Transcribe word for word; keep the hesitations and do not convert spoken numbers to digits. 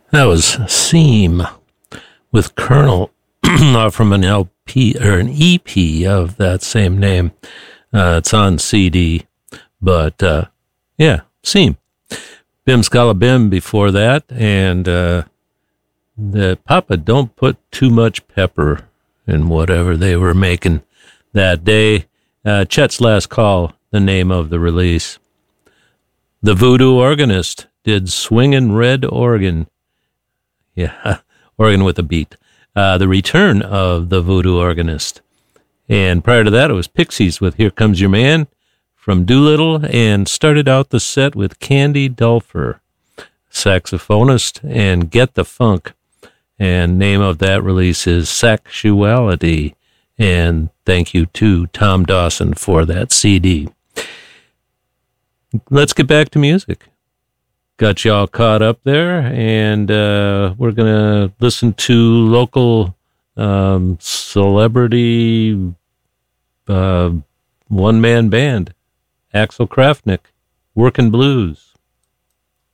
That was Seam with Colonel from an L P or an E P of that same name. Uh, it's on C D, but uh, yeah, Seam. Bim Scala Bim before that, and uh, the Papa Don't Put Too Much Pepper in whatever they were making that day. Uh, Chet's Last Call, the name of the release. The Voodoo Organist did Swingin' Red Organ. Yeah, organ with a beat. Uh, the return of the Voodoo Organist. And prior to that, it was Pixies with Here Comes Your Man from Doolittle, and started out the set with Candy Dulfer, saxophonist, and Get the Funk. And name of that release is Sexuality. And thank you to Tom Dawson for that C D. Let's get back to music. Got y'all caught up there, and uh, we're going to listen to local um, celebrity uh, one-man band, Axel Krafnick, Workin' Blues.